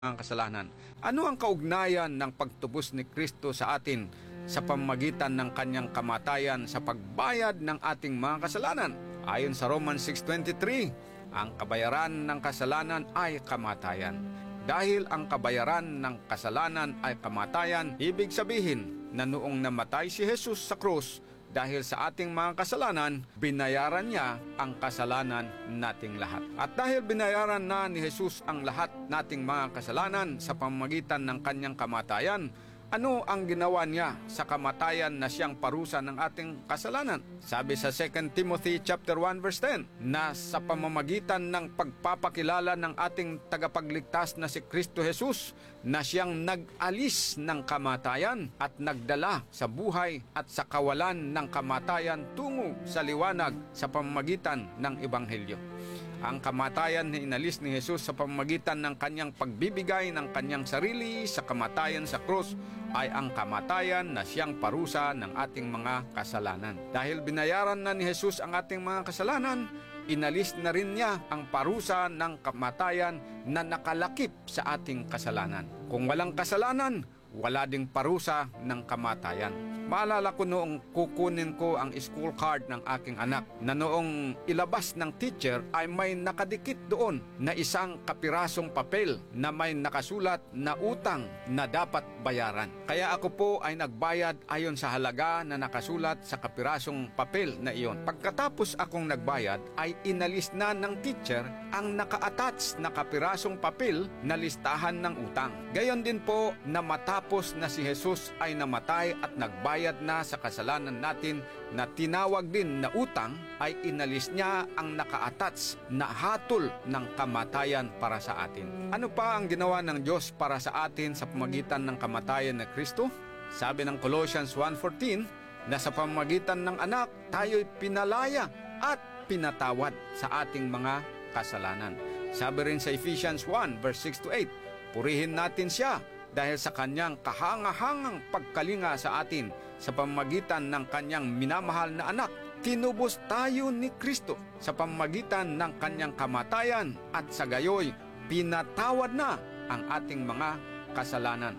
ang kasalanan. Ano ang kaugnayan ng pagtubos ni Kristo sa atin sa pamamagitan ng kanyang kamatayan sa pagbayad ng ating mga kasalanan? Ayon sa Romans 6:23, ang kabayaran ng kasalanan ay kamatayan. Dahil ang kabayaran ng kasalanan ay kamatayan, ibig sabihin na noong namatay si Jesus sa krus, dahil sa ating mga kasalanan, binayaran niya ang kasalanan nating lahat. At dahil binayaran na ni Jesus ang lahat nating mga kasalanan sa pamamagitan ng kanyang kamatayan, ano ang ginawa niya sa kamatayan na siyang parusa ng ating kasalanan? Sabi sa 2 Timothy chapter 1 verse 10, na sa pamamagitan ng pagpapakilala ng ating tagapagligtas na si Kristo Jesus, na siyang nag-alis ng kamatayan at nagdala sa buhay at sa kawalan ng kamatayan tungo sa liwanag sa pamamagitan ng Ebanghelyo. Ang kamatayan na inalis ni Jesus sa pamamagitan ng kanyang pagbibigay ng kanyang sarili sa kamatayan sa krus ay ang kamatayan na siyang parusa ng ating mga kasalanan. Dahil binayaran na ni Jesus ang ating mga kasalanan, inalis na rin niya ang parusa ng kamatayan na nakalakip sa ating kasalanan. Kung walang kasalanan, wala ding parusa ng kamatayan. Maalala ko noong kukunin ko ang school card ng aking anak na noong ilabas ng teacher ay may nakadikit doon na isang kapirasong papel na may nakasulat na utang na dapat bayaran. Kaya ako po ay nagbayad ayon sa halaga na nakasulat sa kapirasong papel na iyon. Pagkatapos akong nagbayad ay inalis na ng teacher ang naka-attach na kapirasong papel na listahan ng utang. Gayon din po na matapos na si Jesus ay namatay at nagbayad na sa kasalanan natin na tinawag din na utang, ay inalis niya ang naka-attach na hatol ng kamatayan para sa atin. Ano pa ang ginawa ng Diyos para sa atin sa pamamagitan ng kamatayan ni Kristo? Sabi ng Colossians 1:14 na sa pamamagitan ng anak tayo'y pinalaya at pinatawad sa ating mga kasalanan. Sabi rin sa Ephesians 1 verse 6-8, purihin natin siya dahil sa kanyang kahangahangang pagkalinga sa atin sa pamamagitan ng kanyang minamahal na anak. Tinubos tayo ni Kristo sa pamamagitan ng kanyang kamatayan at sa gayoy pinatawad na ang ating mga kasalanan.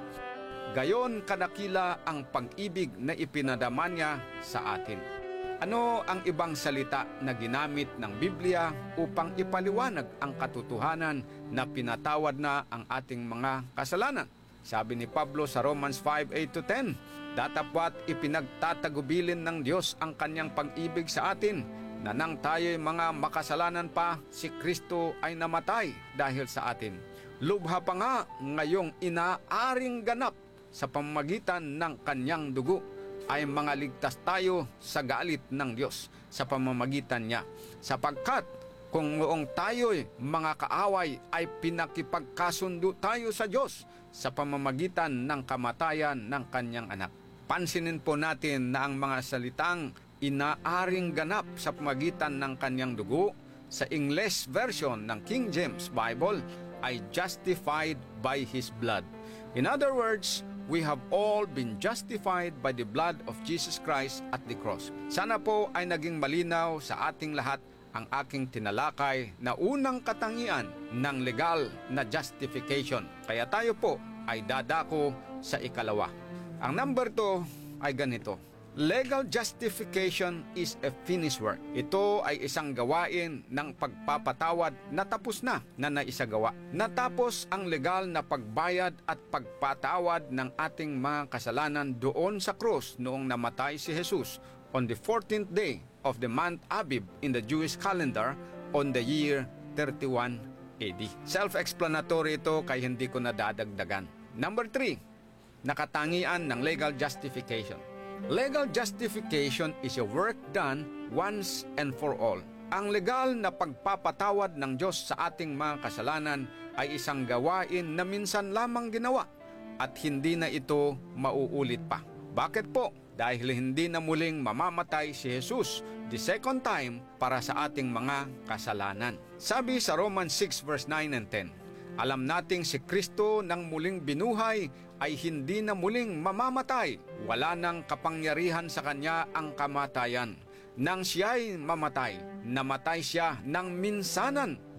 Gayon kadakila ang pag-ibig na ipinadama niya sa atin. Ano ang ibang salita na ginamit ng Biblia upang ipaliwanag ang katotohanan na pinatawad na ang ating mga kasalanan? Sabi ni Pablo sa Romans 5:8-10, datapwat ipinagtatagubilin ng Diyos ang kanyang pag-ibig sa atin, na nang tayo'y mga makasalanan pa, si Kristo ay namatay dahil sa atin. Lubha pa nga ngayong inaaring ganap sa pamamagitan ng kanyang dugo, ay mga ligtas tayo sa galit ng Diyos sa pamamagitan niya. Sapagkat kung noong tayo'y mga kaaway ay pinakipagkasundo tayo sa Diyos sa pamamagitan ng kamatayan ng kanyang anak. Pansinin po natin na ang mga salitang inaaring ganap sa pamamagitan ng kanyang dugo sa English version ng King James Bible ay justified by His blood. In other words, we have all been justified by the blood of Jesus Christ at the cross. Sana po ay naging malinaw sa ating lahat ang aking tinalakay na unang katangian ng legal na justification. Kaya tayo po ay dadako sa ikalawa. Ang number 2 ay ganito. Legal justification is a finished work. Ito ay isang gawain ng pagpapatawad na tapos na naisagawa. Natapos ang legal na pagbayad at pagpatawad ng ating mga kasalanan doon sa krus noong namatay si Jesus on the 14th day of the month Abib in the Jewish calendar on the year 31 AD. Self-explanatory ito kaya hindi ko nadadagdagan. Number 3, nakatangian ng legal justification. Legal justification is a work done once and for all. Ang legal na pagpapatawad ng Diyos sa ating mga kasalanan ay isang gawain na minsan lamang ginawa at hindi na ito mauulit pa. Bakit po? Dahil hindi na muling mamamatay si Jesus the second time para sa ating mga kasalanan. Sabi sa Romans 6 verse 9 and 10, alam nating si Kristo nang muling binuhay ay hindi na muling mamamatay. Wala nang kapangyarihan sa kanya ang kamatayan. Nang siya'y mamatay, namatay siya ng minsanan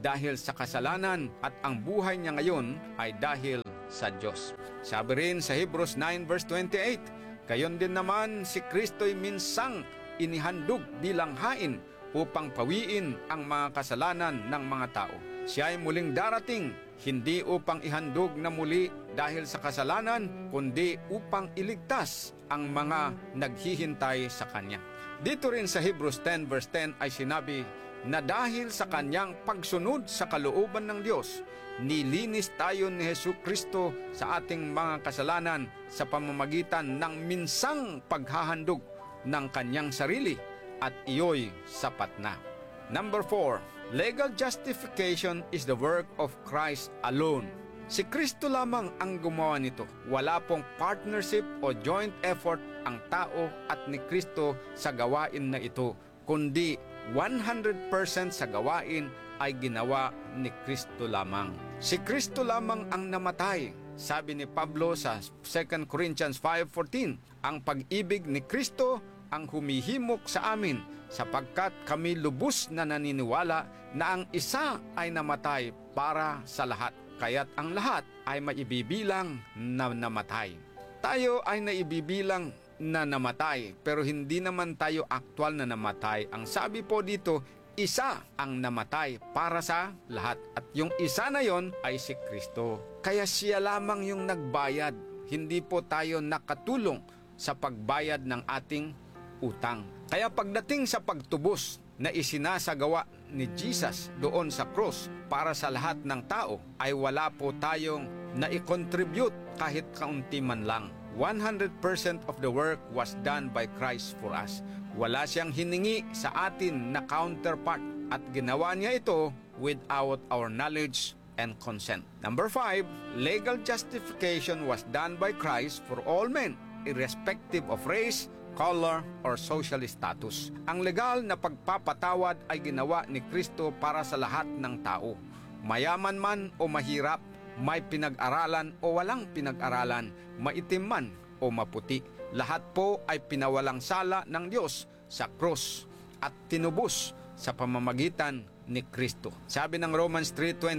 dahil sa kasalanan at ang buhay niya ngayon ay dahil sa Diyos. Sabi rin sa Hebrews 9 verse 28, gayon din naman si Kristo'y minsang inihandog bilang hain upang pawiin ang mga kasalanan ng mga tao. Siya ay muling darating, hindi upang ihandog na muli dahil sa kasalanan, kundi upang iligtas ang mga naghihintay sa Kanya. Dito rin sa Hebrews 10 verse 10 ay sinabi na dahil sa Kanyang pagsunod sa kalooban ng Diyos, nilinis tayo ni Jesucristo sa ating mga kasalanan sa pamamagitan ng minsang paghahandog ng Kanyang sarili at iyo'y sapat na. Number 4, legal justification is the work of Christ alone. Si Kristo lamang ang gumawa nito. Wala pong partnership o joint effort ang tao at ni Kristo sa gawain na ito, kundi 100% sa gawain ay ginawa ni Kristo lamang. Si Kristo lamang ang namatay. Sabi ni Pablo sa 2 Corinthians 5:14, ang pag-ibig ni Kristo ang humihimok sa amin sapagkat kami lubos na naniniwala na ang isa ay namatay para sa lahat, kaya't ang lahat ay maibibilang na namatay. Tayo ay naibibilang na namatay, pero hindi naman tayo aktual na namatay. Ang sabi po dito, isa ang namatay para sa lahat. At yung isa na yon ay si Kristo. Kaya siya lamang yung nagbayad. Hindi po tayo nakatulong sa pagbayad ng ating utang. Kaya pagdating sa pagtubos na isinasagawa ni Jesus doon sa cross para sa lahat ng tao, ay wala po tayong naikontribute kahit kaunti man lang. 100% of the work was done by Christ for us. Wala siyang hiningi sa atin na counterpart at ginawa niya ito without our knowledge and consent. Number 5, legal justification was done by Christ for all men, irrespective of race, color, or social status. Ang legal na pagpapatawad ay ginawa ni Kristo para sa lahat ng tao. Mayaman man o mahirap, may pinag-aralan o walang pinag-aralan, maitim man o maputi. Lahat po ay pinawalang sala ng Diyos sa krus at tinubos sa pamamagitan ni Kristo. Sabi ng Romans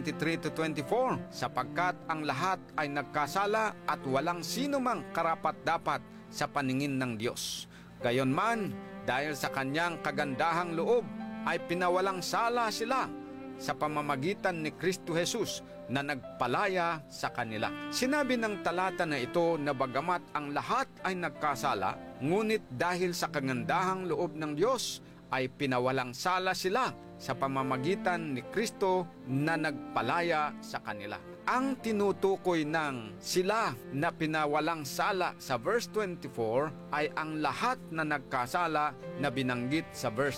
3:23-24, sapagkat ang lahat ay nagkasala at walang sino mang karapat-dapat sa paningin ng Diyos. Gayonman, dahil sa Kanyang kagandahang loob, ay pinawalang sala sila sa pamamagitan ni Kristo Jesus na nagpalaya sa kanila. Sinabi ng talata na ito na bagamat ang lahat ay nagkasala, ngunit dahil sa kagandahang loob ng Diyos ay pinawalang sala sila sa pamamagitan ni Kristo na nagpalaya sa kanila. Ang tinutukoy ng sila na pinawalang sala sa verse 24 ay ang lahat na nagkasala na binanggit sa verse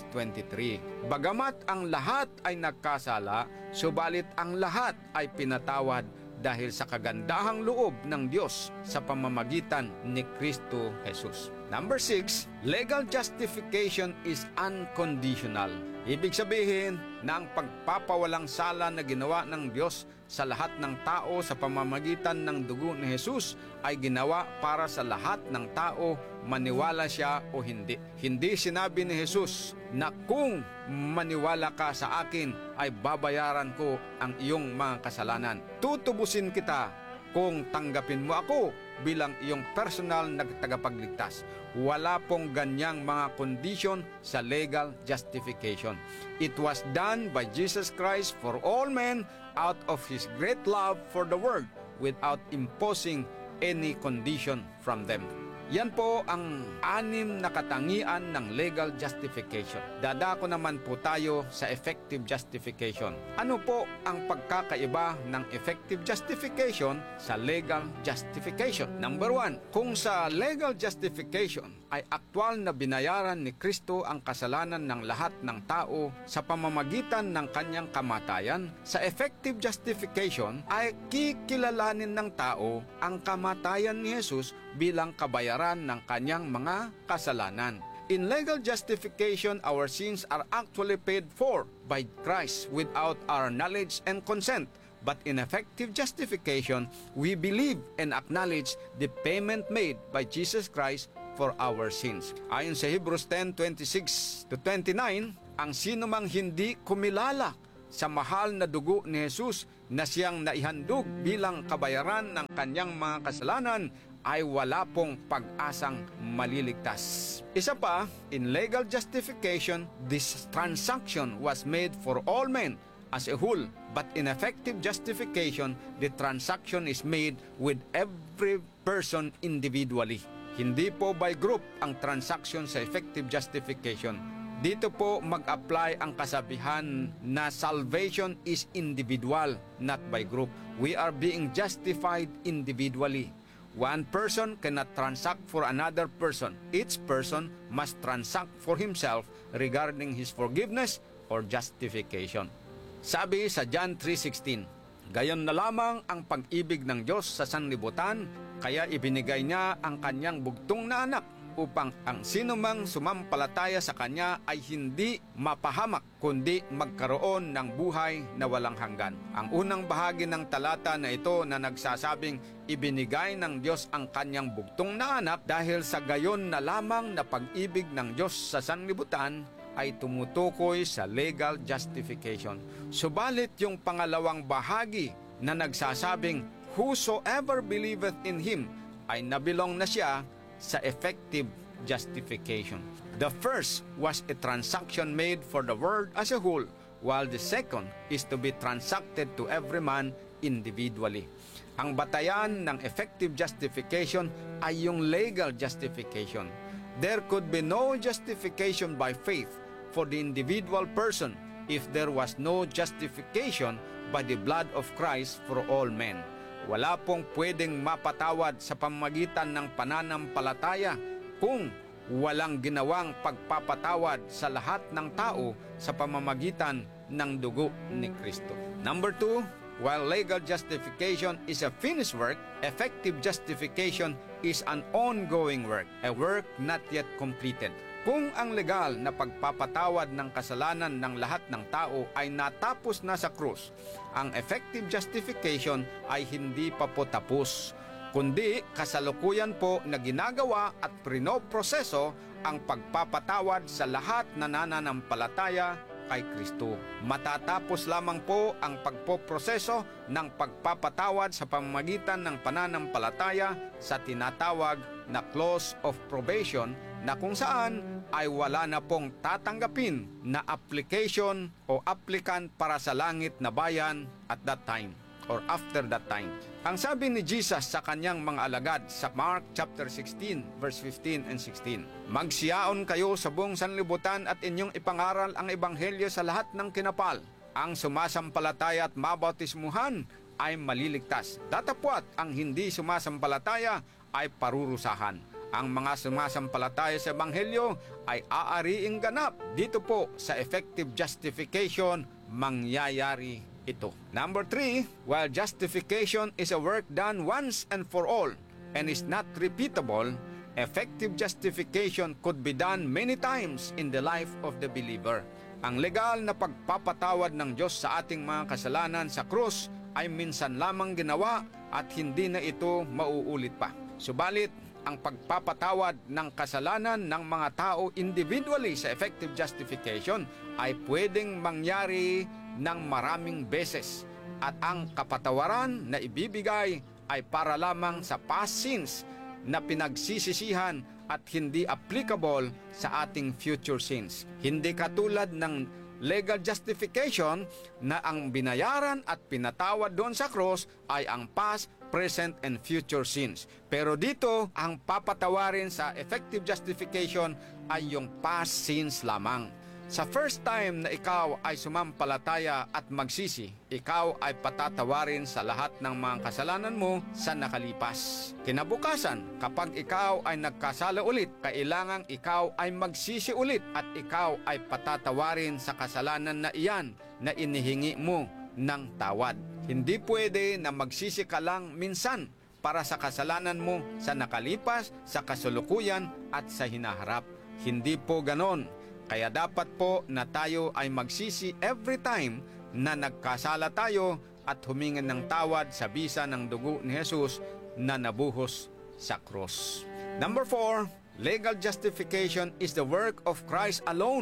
23. Bagamat ang lahat ay nagkasala, subalit ang lahat ay pinatawad dahil sa kagandahang loob ng Diyos sa pamamagitan ni Kristo Jesus. Number 6, legal justification is unconditional. Ibig sabihin na ang pagpapawalang sala na ginawa ng Diyos sa lahat ng tao sa pamamagitan ng dugo ni Jesus ay ginawa para sa lahat ng tao, maniwala siya o hindi. Hindi sinabi ni Jesus na kung maniwala ka sa akin ay babayaran ko ang iyong mga kasalanan. Tutubusin kita kung tanggapin mo ako bilang iyong personal na tagapagligtas. Wala pong ganyang mga condition sa legal justification. It was done by Jesus Christ for all men out of His great love for the world without imposing any condition from them. Yan po ang 6 na katangian ng legal justification. Dadako naman po tayo sa effective justification. Ano po ang pagkakaiba ng effective justification sa legal justification? Number 1, kung sa legal justification ay aktwal na binayaran ni Kristo ang kasalanan ng lahat ng tao sa pamamagitan ng kanyang kamatayan, sa effective justification ay kikilalanin ng tao ang kamatayan ni Jesus bilang kabayaran ng kanyang mga kasalanan. In legal justification, our sins are actually paid for by Christ without our knowledge and consent. But in effective justification, we believe and acknowledge the payment made by Jesus Christ for our sins. Ayon sa Hebrews 10:26-29, ang sino mang hindi kumilala sa mahal na dugo ni Jesus na siyang naihandog bilang kabayaran ng kanyang mga kasalanan, ay wala pong pag-asang maliligtas. Isa pa, in legal justification, this transaction was made for all men as a whole, but in effective justification, the transaction is made with every person individually. Hindi po by group ang transaction sa effective justification. Dito po mag-apply ang kasabihan na salvation is individual, not by group. We are being justified individually. One person cannot transact for another person. Each person must transact for himself regarding his forgiveness or justification. Sabi sa John 3:16, gayon na lamang ang pag-ibig ng Diyos sa sanlibutan, kaya ibinigay niya ang kanyang bugtong na anak upang ang sinumang sumampalataya sa kanya ay hindi mapahamak kundi magkaroon ng buhay na walang hanggan. Ang unang bahagi ng talata na ito na nagsasabing ibinigay ng Diyos ang kanyang bugtong na anak dahil sa gayon na lamang na pag-ibig ng Diyos sa sanlibutan ay tumutukoy sa legal justification. Subalit yung pangalawang bahagi na nagsasabing whosoever believeth in Him ay nabilong na siya sa effective justification. The first was a transaction made for the world as a whole, while the second is to be transacted to every man individually. Ang batayan ng effective justification ay yung legal justification. There could be no justification by faith for the individual person if there was no justification by the blood of Christ for all men. Wala pong pwedeng mapatawad sa pamamagitan ng pananampalataya kung walang ginawang pagpapatawad sa lahat ng tao sa pamamagitan ng dugo ni Kristo. Number 2, while legal justification is a finished work, effective justification is an ongoing work, a work not yet completed. Kung ang legal na pagpapatawad ng kasalanan ng lahat ng tao ay natapos na sa krus, ang effective justification ay hindi pa po tapos, kundi kasalukuyan po na ginagawa at pinoproseso ang pagpapatawad sa lahat na nananampalataya kay Kristo. Matatapos lamang po ang pagpoproseso ng pagpapatawad sa pamamagitan ng pananampalataya sa tinatawag na clause of probation, na kung saan ay wala na pong tatanggapin na application o applicant para sa langit na bayan at that time or after that time. Ang sabi ni Jesus sa kanyang mga alagad sa Mark chapter 16 verse 15 and 16, magsiyaon kayo sa buong sanlibutan at inyong ipangaral ang ebanghelyo sa lahat ng kinapal. Ang sumasampalataya at mabautismuhan ay maliligtas. Datapwat ang hindi sumasampalataya ay parurusahan. Ang mga sumasampalataya sa ebanghelyo ay aariing ganap. Dito po sa effective justification mangyayari ito. Number 3, while justification is a work done once and for all and is not repeatable, effective justification could be done many times in the life of the believer. Ang legal na pagpapatawad ng Diyos sa ating mga kasalanan sa krus ay minsan lamang ginawa at hindi na ito mauulit pa. Subalit, ang pagpapatawad ng kasalanan ng mga tao individually sa effective justification ay pwedeng mangyari ng maraming beses at ang kapatawaran na ibibigay ay para lamang sa past sins na pinagsisisihan at hindi applicable sa ating future sins. Hindi katulad ng legal justification na ang binayaran at pinatawad doon sa cross ay ang past, present, and future sins. Pero dito, ang papatawarin sa effective justification ay yung past sins lamang. Sa first time na ikaw ay sumampalataya at magsisi, ikaw ay patatawarin sa lahat ng mga kasalanan mo sa nakalipas. Kinabukasan, kapag ikaw ay nagkasala ulit, kailangang ikaw ay magsisi ulit at ikaw ay patatawarin sa kasalanan na iyan na inihingi mo ng tawad. Hindi pwede na magsisi ka lang minsan para sa kasalanan mo sa nakalipas, sa kasalukuyan at sa hinaharap. Hindi po ganon. Kaya dapat po na tayo ay magsisi every time na nagkasala tayo at humingi ng tawad sa bisa ng dugo ni Jesus na nabuhos sa krus. Number 4, legal justification is the work of Christ alone,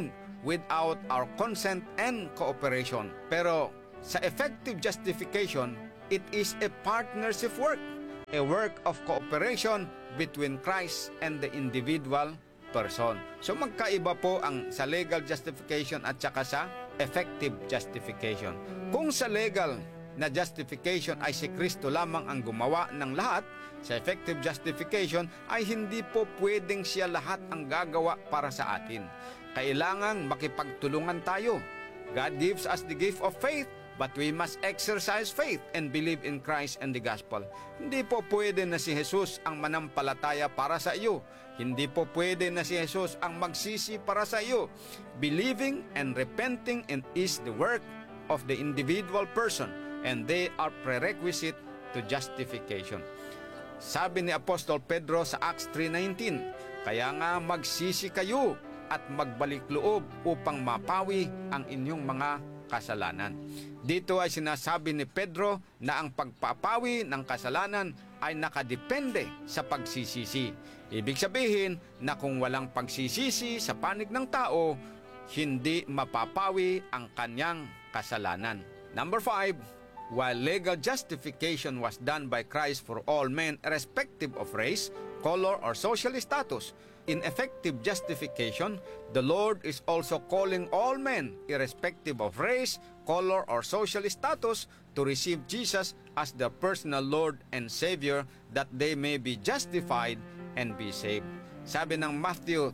without our consent and cooperation. Pero sa effective justification, it is a partnership work, a work of cooperation between Christ and the individual person. So magkaiba po ang sa legal justification at saka sa effective justification. Kung sa legal na justification ay si Kristo lamang ang gumawa ng lahat, sa effective justification ay hindi po pwedeng siya lahat ang gagawa para sa atin. Kailangan makipagtulungan tayo. God gives us the gift of faith, but we must exercise faith and believe in Christ and the gospel. Hindi po pwede na si Jesus ang manampalataya para sa iyo. Hindi po pwede na si Jesus ang magsisi para sa iyo. Believing and repenting and is the work of the individual person, and they are prerequisite to justification. Sabi ni Apostol Pedro sa Acts 3:19, kaya nga magsisi kayo at magbalik loob upang mapawi ang inyong mga kasalanan. Dito ay sinasabi ni Pedro na ang pagpapawi ng kasalanan ay nakadepende sa pagsisisi. Ibig sabihin na kung walang pagsisisi sa panig ng tao, hindi mapapawi ang kanyang kasalanan. Number 5, while legal justification was done by Christ for all men irrespective of race, color, or social status, in effective justification, the Lord is also calling all men, irrespective of race, color, or social status, to receive Jesus as their personal Lord and Savior, that they may be justified and be saved. Sabi ng Matthew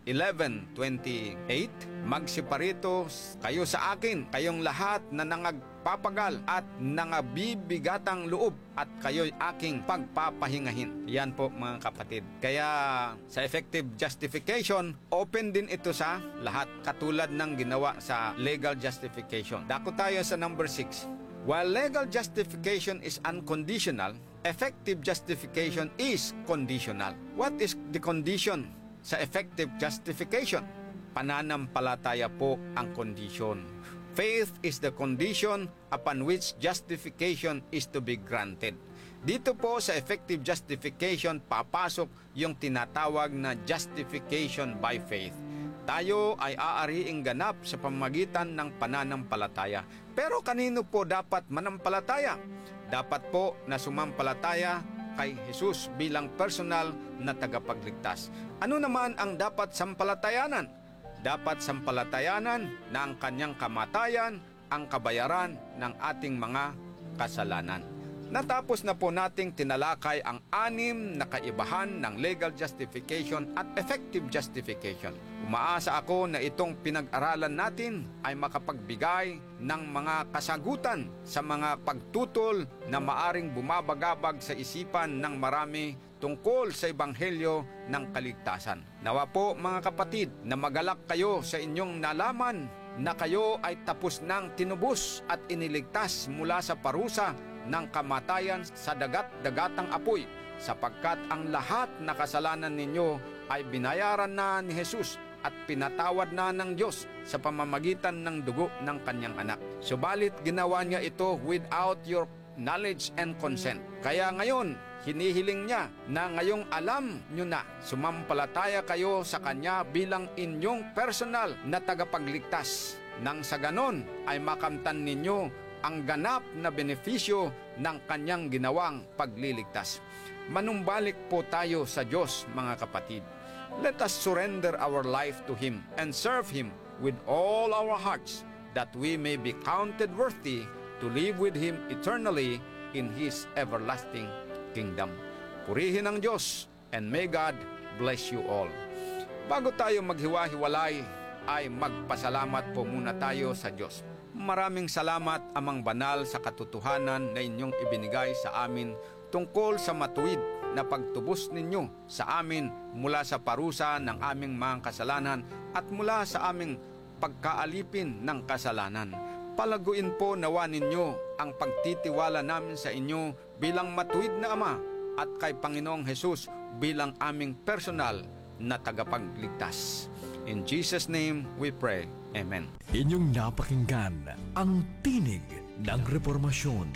8:11-28, magsiparito kayo sa akin, kayong lahat na nangagpapagal at nangabibigatang loob, at kayo'y aking pagpapahingahin. Yan po mga kapatid. Kaya sa effective justification, open din ito sa lahat, katulad ng ginawa sa legal justification. Dako tayo sa number 6. While legal justification is unconditional, effective justification is conditional. What is the condition sa effective justification? Pananampalataya po ang condition. Faith is the condition upon which justification is to be granted. Dito po sa effective justification, papasok yung tinatawag na justification by faith. Tayo ay aariing ganap sa pamamagitan ng pananampalataya. Pero kanino po dapat manampalataya? Dapat po na sumampalataya kay Jesus bilang personal na tagapagligtas. Ano naman ang dapat sampalatayanan? Dapat sampalatayanan na ang kanyang kamatayan ang kabayaran ng ating mga kasalanan. Natapos na po nating tinalakay ang 6 na kaibahan ng legal justification at effective justification. Umaasa ako na itong pinag-aralan natin ay makapagbigay ng mga kasagutan sa mga pagtutol na maaring bumabagabag sa isipan ng marami tungkol sa Ebanghelyo ng kaligtasan. Nawa po mga kapatid na magalak kayo sa inyong nalaman na kayo ay tapos nang tinubos at iniligtas mula sa parusa ng kamatayan sa dagat-dagatang apoy, sapagkat ang lahat na kasalanan ninyo ay binayaran na ni Jesus at pinatawad na ng Diyos sa pamamagitan ng dugo ng kanyang anak. Subalit ginawa niya ito without your knowledge and consent. Kaya ngayon, hinihiling niya na ngayong alam nyo na, sumampalataya kayo sa Kanya bilang inyong personal na tagapagligtas. Nang sa ganon ay makamtan ninyo ang ganap na benepisyo ng Kanyang ginawang pagliligtas. Manumbalik po tayo sa Diyos mga kapatid. Let us surrender our life to Him and serve Him with all our hearts, that we may be counted worthy to live with Him eternally in His everlasting kingdom. Purihin ang Diyos, and may God bless you all. Bago tayo maghiwa-hiwalay, ay magpasalamat po muna tayo sa Diyos. Maraming salamat, Amang Banal, sa katotohanan na inyong ibinigay sa amin tungkol sa matuwid na pagtubos ninyo sa amin mula sa parusa ng aming mga kasalanan at mula sa aming pagkaalipin ng kasalanan. Palaguin po nawa ninyo ang pagtitiwala namin sa inyo bilang matuwid na Ama at kay Panginoong Hesus bilang aming personal na tagapagligtas. In Jesus' name we pray. Amen. Inyong napakinggan ang Tinig ng Reformasyon.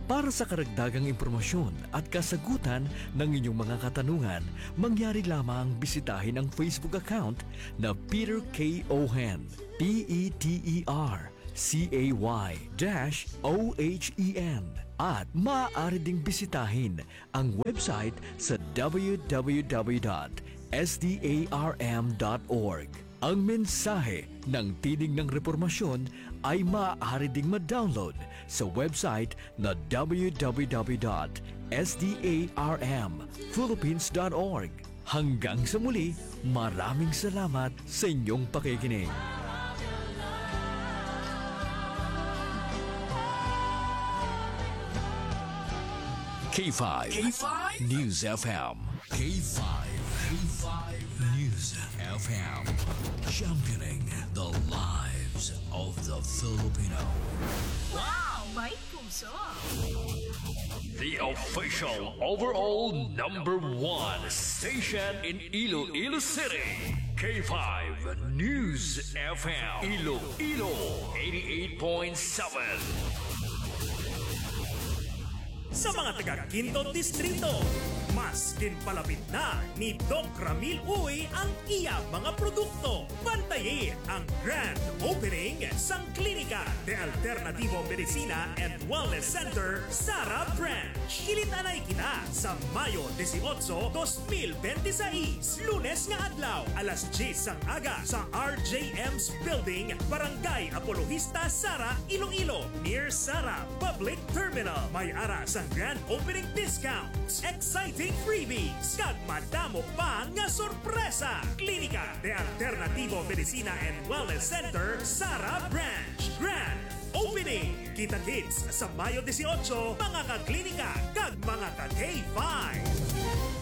Para sa karagdagang impormasyon at kasagutan ng inyong mga katanungan, mangyari lamang bisitahin ang Facebook account na Peter K. Ohen, PeterCay-Ohen, at maaari ding bisitahin ang website sa www.sdarm.org. Ang mensahe ng Tinig ng Reformasyon ay maaari ding ma-download sa website na www.sdarmphilippines.org. Hanggang sa muli, maraming salamat sa inyong pakikinig. K5 News FM. K5 News FM. Championing the lives of the Filipino. Wow! May puso! The official overall #1 station in Iloilo City. K5 News FM. Iloilo 88.7. Sa mga taga-Quinto Distrito, mas kinpalapit na ni Doc Ramil Uy ang iya mga produkto. Bantayin ang grand opening sang Klinika de Alternativo Medicina and Wellness Center, Sara Branch. Kilitanay kita sa Mayo 18, 2026, Lunes nga adlaw, alas 10 sang aga sa RJM's Building, Barangay Apologista, Sara, Iloilo, near Sara Public Terminal. May ara sang grand opening discounts, exciting freebies, kag madamo pa nga sorpresa. Klinika de Alternativo Medicina and Wellness Center, Sara Branch. Grand Opening! Kita-kits sa Mayo 18, mga ka-klinika kag mga ka-K5.